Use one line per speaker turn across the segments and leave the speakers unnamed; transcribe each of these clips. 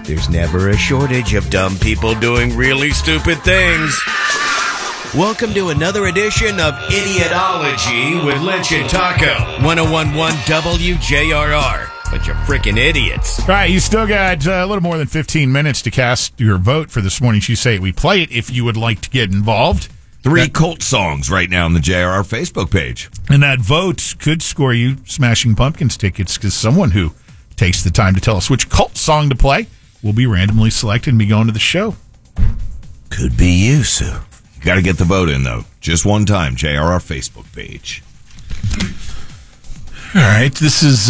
there's never a shortage of dumb people doing really stupid things. Welcome to another edition of Idiotology with Lynch and Taco. 1011 WJRR. Bunch of freaking idiots.
All right, you still got a little more than 15 minutes to cast your vote for this morning's You Say It, We Play It if you would like to get involved.
3 cult songs right now on the JRR Facebook page.
And that vote could score you Smashing Pumpkins tickets because someone who takes the time to tell us which cult song to play will be randomly selected and be going to the show.
Could be you, Sue. You got to get the vote in, though. Just one time, JRR Facebook page.
All right, this is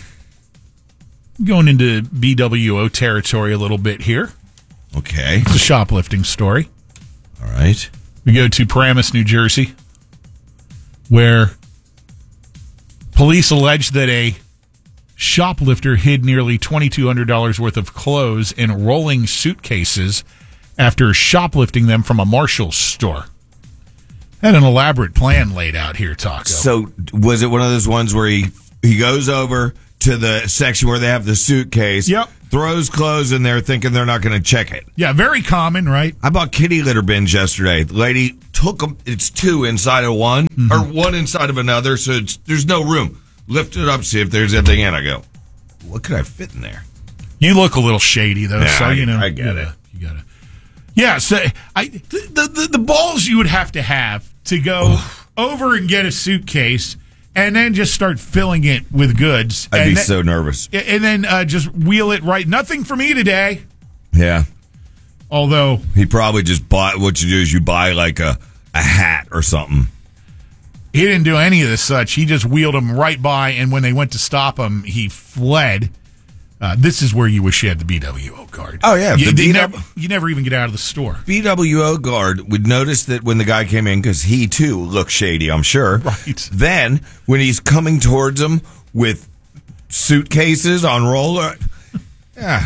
going into BWO territory a little bit here.
Okay.
It's a shoplifting story.
All right.
We go to Paramus, New Jersey, where police allege that a shoplifter hid nearly $2,200 worth of clothes in rolling suitcases after shoplifting them from a Marshall's store. Had an elaborate plan laid out here, Taco.
So was it one of those ones where he goes over to the section where they have the suitcase, throws clothes in there thinking they're not going to check it?
Yeah, very common, right?
I bought kitty litter bins yesterday. The lady took them. It's 2 inside of one, or 1 inside of another, so there's no room. Lift it up, see if there's anything in. I go, what could I fit in there?
You look a little shady, though,
Yeah,
so,
I
You
get it.
gotta. Yeah, so the balls you would have to go over and get a suitcase and then just start filling it with goods.
I'd be so nervous.
And then just wheel it right. Nothing for me today.
Yeah.
Although
He probably just bought, what you do is you buy like a hat or something.
he didn't do any of this such. He just wheeled them right by, and when they went to stop him, he fled. This is where you wish you had the BWO guard.
Oh, yeah.
You never even get out of the store.
BWO guard would notice that when the guy came in, because he too looked shady, I'm sure.
Right.
Then, when he's coming towards him with suitcases on roller, yeah.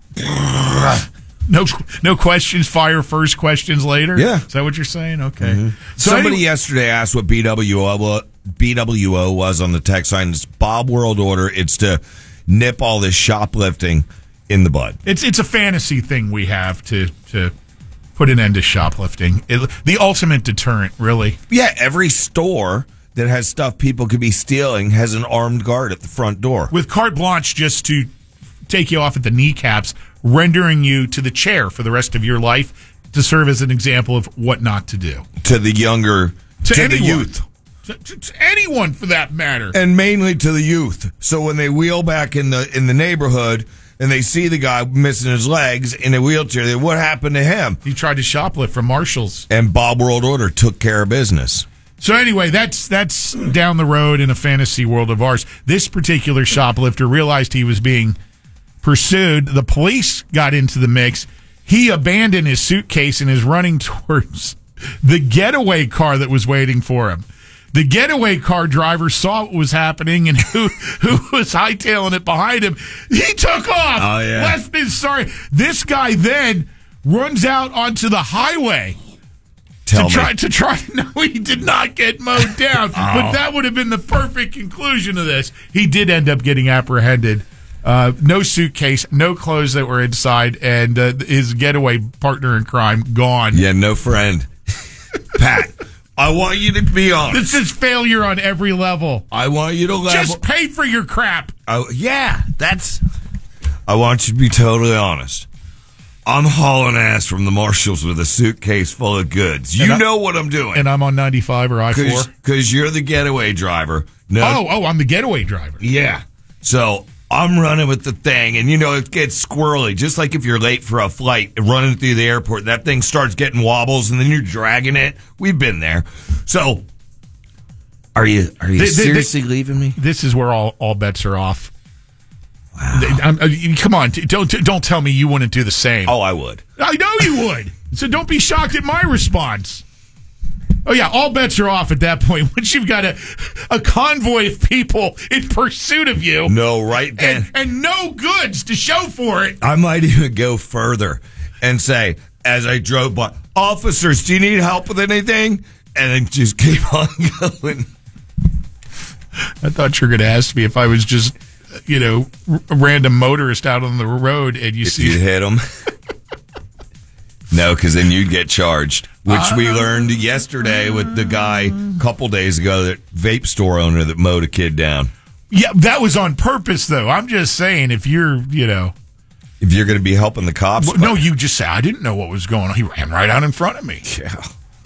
No questions, fire first, questions later?
Yeah.
Is that what you're saying? Okay.
Mm-hmm.
So
Somebody yesterday asked what BWO was on the text line. It's Bob World Order. It's to nip all this shoplifting in the bud.
It's a fantasy thing we have to put an end to shoplifting. The ultimate deterrent, really.
Yeah, every store that has stuff people could be stealing has an armed guard at the front door.
With carte blanche just to take you off at the kneecaps, rendering you to the chair for the rest of your life to serve as an example of what not to do.
To the younger, to the
anyone.
youth.
To anyone, for that matter.
And mainly to the youth. So when they wheel back in the neighborhood and they see the guy missing his legs in a wheelchair, they, what happened to him?
He tried to shoplift from Marshall's.
And Bob World Order took care of business.
So anyway, that's down the road in a fantasy world of ours. This particular shoplifter realized he was being pursued. The police got into the mix. He abandoned his suitcase and is running towards the getaway car that was waiting for him. The getaway car driver saw what was happening and who was hightailing it behind him. He took off.
Oh, yeah.
Left his sorry. This guy then runs out onto the highway to try. No, he did not get mowed down. But that would have been the perfect conclusion of this. He did end up getting apprehended. No suitcase, no clothes that were inside, and his getaway partner in crime gone.
Yeah, no friend. Pat, I want you to be honest.
This is failure on every level.
I want you to level.
Just pay for your crap.
Oh, yeah, I want you to be totally honest. I'm hauling ass from the Marshalls with a suitcase full of goods. You know what I'm doing.
And I'm on 95 or I-4.
Because you're the getaway driver. No.
Oh, I'm the getaway driver.
Yeah. So I'm running with the thing, and it gets squirrely. Just like if you're late for a flight and running through the airport, that thing starts getting wobbles, and then you're dragging it. We've been there. So, are you seriously leaving me?
This is where all bets are off.
Wow.
Come on, don't tell me you wouldn't do the same.
Oh, I would.
I know you would. So don't be shocked at my response. Oh, yeah, all bets are off at that point. Once you've got a convoy of people in pursuit of you.
No, right then.
And no goods to show for it.
I might even go further and say, as I drove by, officers, do you need help with anything? And then just keep on going.
I thought you were going to ask me if I was just a random motorist out on the road and you
If you hit them. No, because then you'd get charged, which we learned yesterday with the guy a couple days ago, that vape store owner that mowed a kid down.
Yeah, that was on purpose, though. I'm just saying, if you're,
If you're going to be helping the cops.
No, you just say, I didn't know what was going on. He ran right out in front of me.
Yeah.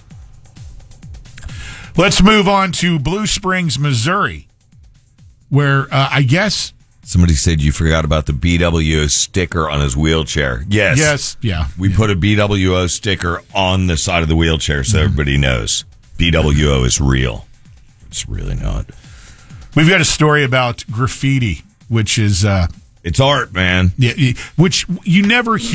Let's move on to Blue Springs, Missouri, where I guess...
Somebody said you forgot about the BWO sticker on his wheelchair. Yes.
Yes, yeah.
We put a BWO sticker on the side of the wheelchair so everybody knows. BWO is real. It's really not.
We've got a story about graffiti, which is...
it's art, man.
Yeah, which you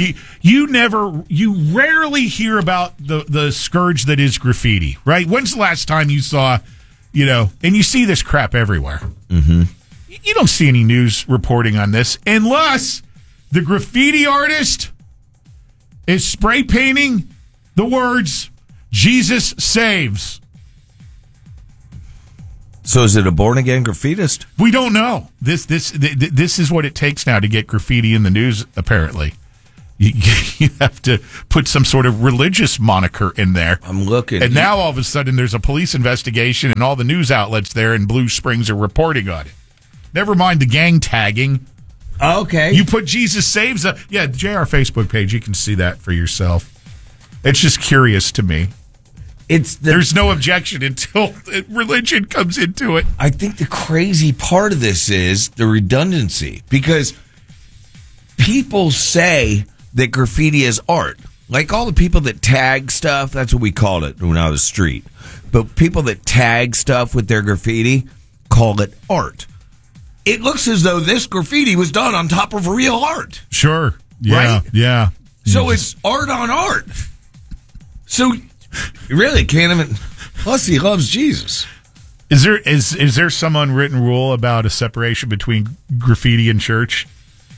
rarely hear about the scourge that is graffiti, right? When's the last time you saw, and you see this crap everywhere. Mm-hmm. You don't see any news reporting on this unless the graffiti artist is spray painting the words, Jesus saves.
So is it a born-again graffitist?
We don't know. This is what it takes now to get graffiti in the news, apparently. You have to put some sort of religious moniker in there.
I'm looking.
And now all of a sudden there's a police investigation and all the news outlets there in Blue Springs are reporting on it. Never mind the gang tagging.
Okay.
You put Jesus saves up. Yeah, the JR Facebook page. You can see that for yourself. It's just curious to me. There's no objection until religion comes into it.
I think the crazy part of this is the redundancy, because people say that graffiti is art. Like all the people that tag stuff, that's what we called it when I was street. But people that tag stuff with their graffiti call it art. It looks as though this graffiti was done on top of real art.
Sure. Yeah.
Right?
Yeah.
So it's art on art. So you really can't even. Plus, he loves Jesus.
Is there some unwritten rule about a separation between graffiti and church?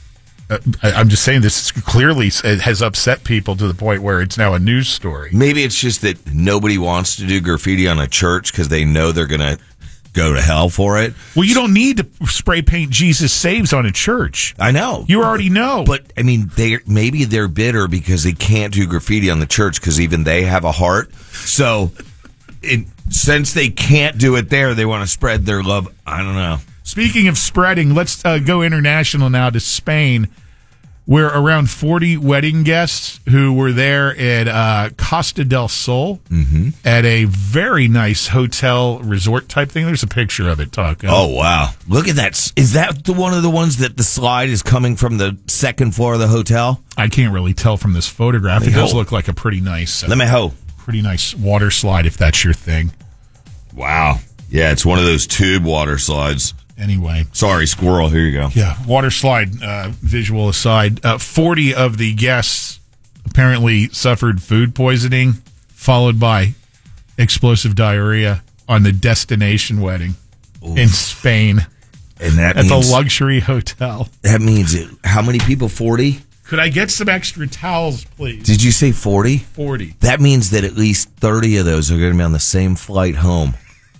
I'm just saying this clearly has upset people to the point where it's now a news story.
Maybe it's just that nobody wants to do graffiti on a church because they know they're going to go to hell for it.
Well, you don't need to spray paint Jesus saves on a church.
I know.
You already know.
But, I mean, maybe they're bitter because they can't do graffiti on the church because even they have a heart. So, since they can't do it there, they want to spread their love. I don't know.
Speaking of spreading, let's go international now to Spain, where around 40 wedding guests who were there at Costa del Sol at a very nice hotel resort type thing. There's a picture of it, Taco.
Oh, wow. Look at that. Is that one of the ones that the slide is coming from the second floor of the hotel?
I can't really tell from this photograph. It does look like a pretty nice...
Let me hope.
Pretty nice water slide, if that's your thing.
Wow. Yeah, it's one of those tube water slides.
Anyway.
Sorry, squirrel. Here you go.
Yeah, water slide visual aside. 40 of the guests apparently suffered food poisoning, followed by explosive diarrhea on the destination wedding in Spain.
And that
at the luxury hotel.
That means how many people? 40?
Could I get some extra towels, please?
Did you say 40?
40.
That means that at least 30 of those are going to be on the same flight home.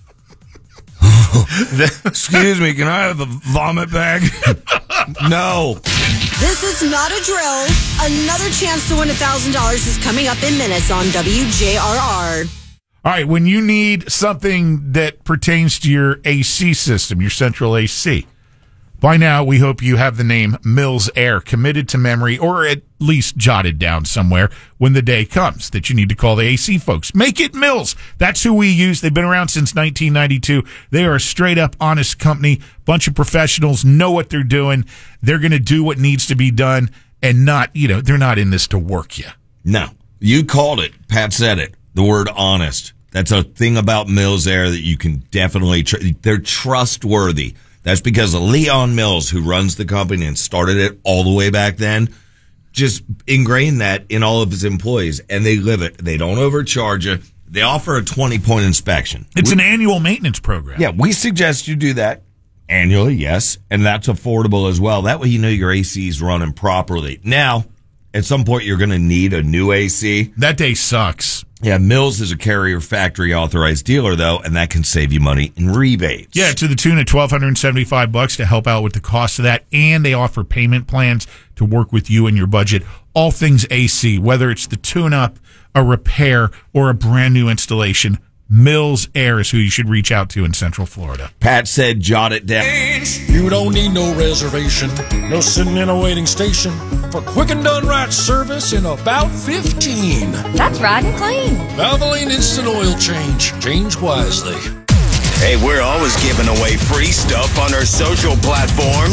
Excuse me, can I have a vomit bag? No.
This is not a drill. Another chance to win $1,000 is coming up in minutes on WJRR.
All right, when you need something that pertains to your AC system, your central AC, by now we hope you have the name Mills Air committed to memory or at least jotted down somewhere when the day comes that you need to call the AC folks. Make it Mills. That's who we use. They've been around since 1992. They are a straight up honest company. Bunch of professionals know what they're doing. They're going to do what needs to be done and not, they're not in this to work you.
No, you called it. Pat said it. The word honest. That's a thing about Mills Air that you can definitely, they're trustworthy. That's because of Leon Mills, who runs the company and started it all the way back then, just ingrained that in all of his employees, and they live it. They don't overcharge you. They offer a 20-point inspection.
It's an annual maintenance program.
Yeah, we suggest you do that annually, yes, and that's affordable as well. That way you know your AC is running properly. Now, at some point you're going to need a new AC.
That day sucks.
Yeah, Mills is a Carrier factory authorized dealer, though, and that can save you money in rebates.
Yeah, to the tune of $1,275 to help out with the cost of that, and they offer payment plans to work with you and your budget. All things AC, whether it's the tune-up, a repair, or a brand new installation, Mills Air is who you should reach out to in Central Florida.
Pat said, jot it down.
You don't need no reservation, no sitting in a waiting station for quick and done right service in about 15.
That's right and clean.
Valvoline Instant Oil Change. Change wisely.
Hey, we're always giving away free stuff on our social platforms.